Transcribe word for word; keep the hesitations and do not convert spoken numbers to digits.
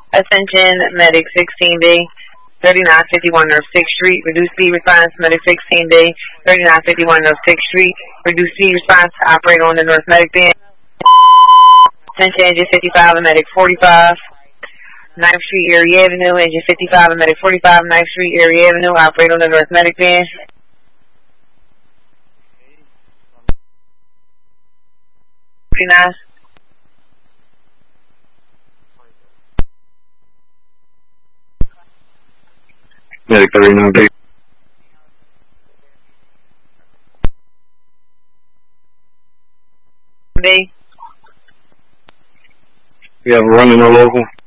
Attention, Medic sixteen B, thirty-nine fifty-one North sixth Street, reduced speed response, Medic sixteen B, thirty-nine fifty-one North sixth Street, reduced speed response, operator on the North Medic band. Attention, engine fifty-five and Medic forty-five, ninth Street, Erie Avenue, engine fifty-five and Medic forty-five, ninth Street, Erie Avenue, operator on the North Medic band. fifty-nine. Medic thirty-nine B. B. We have a running a local.